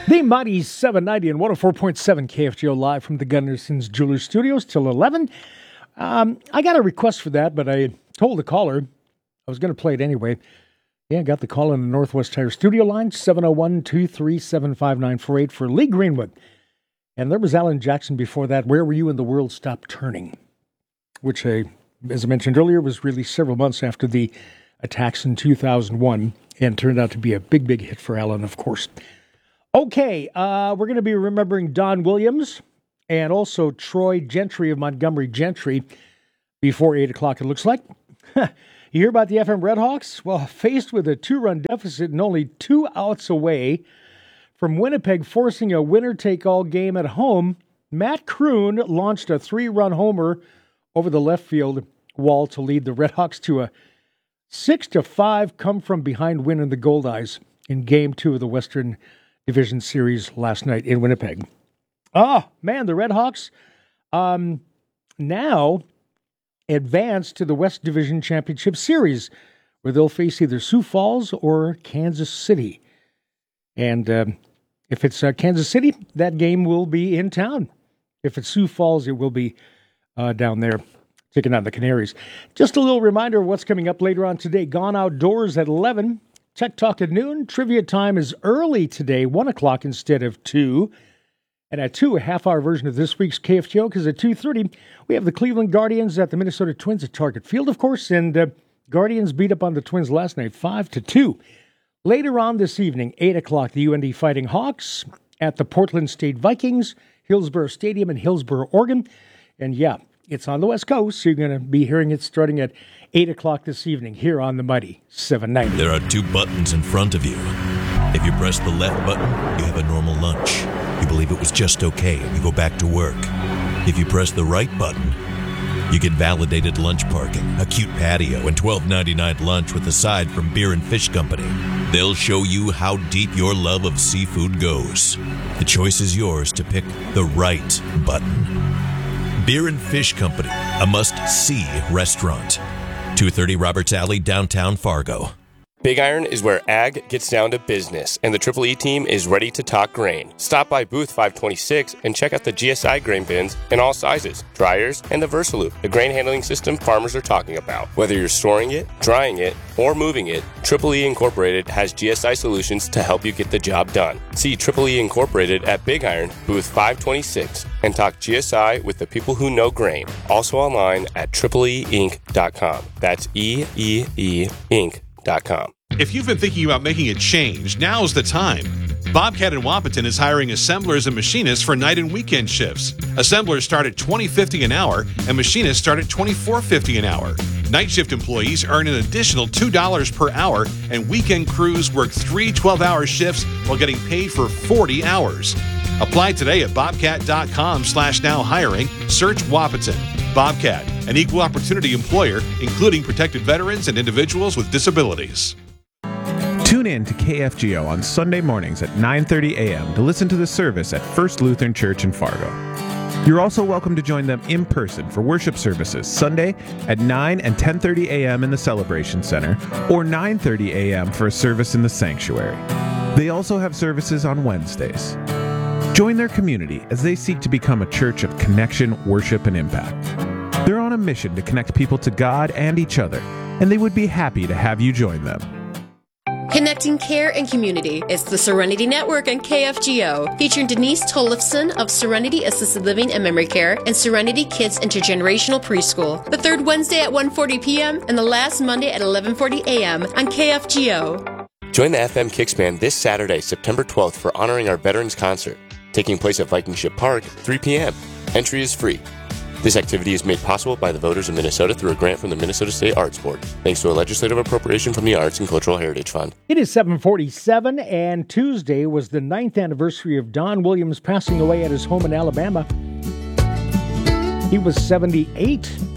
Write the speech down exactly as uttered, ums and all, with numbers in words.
The mighty seven ninety and one oh four point seven K F G O live from the Gunderson's Jewelers Studios till eleven. Um, I got a request for that, but I told the caller I was going to play it anyway. Yeah, I got the call on the Northwest Tire studio line, seven oh one, two three seven, five nine four eight for Lee Greenwood. And there was Alan Jackson before that, Where Were You When the World Stopped Turning? Which, I, as I mentioned earlier, was released several months after the attacks in two thousand one and turned out to be a big, big hit for Alan, of course. Okay, uh, we're going to be remembering Don Williams and also Troy Gentry of Montgomery Gentry before eight o'clock, it looks like. You hear about the F M Redhawks? Well, faced with a two-run deficit and only two outs away from Winnipeg forcing a winner-take-all game at home, Matt Kroon launched a three-run homer over the left field wall to lead the Redhawks to a six to five come-from-behind win in the Goldeyes in Game two of the Western Division Series last night in Winnipeg. Oh, man, the Redhawks um, now advance to the West Division Championship Series, where they'll face either Sioux Falls or Kansas City. And um, if it's uh, Kansas City, that game will be in town. If it's Sioux Falls, it will be uh, down there taking on the Canaries. Just a little reminder of what's coming up later on today. Gone Outdoors at eleven. Tech Talk at noon. Trivia time is early today, one o'clock instead of two. And at two, a half-hour version of this week's K F G O, because at two thirty, we have the Cleveland Guardians at the Minnesota Twins at Target Field, of course, and uh, Guardians beat up on the Twins last night, five to two. Later on this evening, eight o'clock, the U N D Fighting Hawks at the Portland State Vikings, Hillsborough Stadium in Hillsborough, Oregon. And yeah, it's on the West Coast, so you're going to be hearing it starting at eight o'clock this evening here on the mighty seven ninety. There are two buttons in front of you. If you press the left button, you have a normal lunch. You believe it was just okay and you go back to work. If you press the right button, you get validated lunch parking, a cute patio, and twelve ninety-nine lunch with a side from Beer and Fish Company. They'll show you how deep your love of seafood goes. The choice is yours to pick the right button. Beer and Fish Company, a must-see restaurant. two thirty Roberts Alley, downtown Fargo. Big Iron is where ag gets down to business, and the Triple E team is ready to talk grain. Stop by booth five twenty-six and check out the G S I grain bins in all sizes, dryers, and the Versaloop, the grain handling system farmers are talking about. Whether you're storing it, drying it, or moving it, Triple E Incorporated has G S I solutions to help you get the job done. See Triple E Incorporated at Big Iron, booth five twenty-six, and talk G S I with the people who know grain. Also online at triple e inc dot com. That's E E E Inc dot com. If you've been thinking about making a change, now's the time. Bobcat in Wapaton is hiring assemblers and machinists for night and weekend shifts. Assemblers start at twenty fifty an hour, and machinists start at twenty-four fifty an hour. Night shift employees earn an additional two dollars per hour, and weekend crews work three twelve-hour shifts while getting paid for forty hours. Apply today at bobcat.com slash now hiring. Search Wapaton. Bobcat, an equal opportunity employer, including protected veterans and individuals with disabilities. Tune in to K F G O on Sunday mornings at nine thirty a.m. to listen to the service at First Lutheran Church in Fargo. You're also welcome to join them in person for worship services Sunday at nine and ten thirty a.m. in the Celebration Center or nine thirty a.m. for a service in the sanctuary. They also have services on Wednesdays. Join their community as they seek to become a church of connection, worship, and impact. They're on a mission to connect people to God and each other, and they would be happy to have you join them. Connecting care and community. It's the Serenity Network on K F G O, featuring Denise Tollefson of Serenity Assisted Living and Memory Care and Serenity Kids Intergenerational Preschool. The third Wednesday at one forty p.m. and the last Monday at eleven forty a.m. on K F G O. Join the F M Kicks Band this Saturday, September twelfth, for Honoring Our Veterans Concert, taking place at Viking Ship Park at three p.m. Entry is free. This activity is made possible by the voters of Minnesota through a grant from the Minnesota State Arts Board, thanks to a legislative appropriation from the Arts and Cultural Heritage Fund. It is seven forty-seven, and Tuesday was the ninth anniversary of Don Williams passing away at his home in Alabama. He was seventy-eight.